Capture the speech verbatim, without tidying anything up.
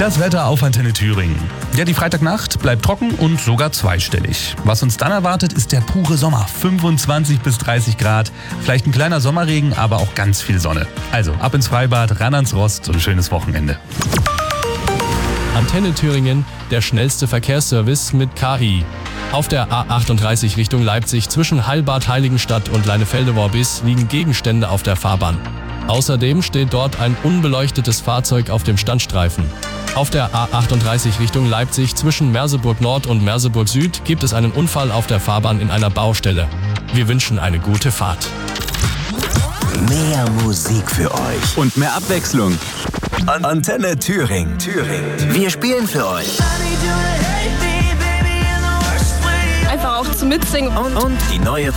Das Wetter auf Antenne Thüringen. Ja, die Freitagnacht bleibt trocken und sogar zweistellig. Was uns dann erwartet, ist der pure Sommer. fünfundzwanzig bis dreißig Grad. Vielleicht ein kleiner Sommerregen, aber auch ganz viel Sonne. Also ab ins Freibad, ran ans Rost und schönes Wochenende. Antenne Thüringen, der schnellste Verkehrsservice mit K I. Auf der A achtunddreißig Richtung Leipzig zwischen Heilbad Heiligenstadt und Leinefelde-Worbis liegen Gegenstände auf der Fahrbahn. Außerdem steht dort ein unbeleuchtetes Fahrzeug auf dem Standstreifen. Auf der A achtunddreißig Richtung Leipzig zwischen Merseburg Nord und Merseburg Süd gibt es einen Unfall auf der Fahrbahn in einer Baustelle. Wir wünschen eine gute Fahrt. Mehr Musik für euch und mehr Abwechslung. An Antenne Thüringen. Thüringen. Wir spielen für euch. Einfach auch zum Mitsingen. Und, und die neue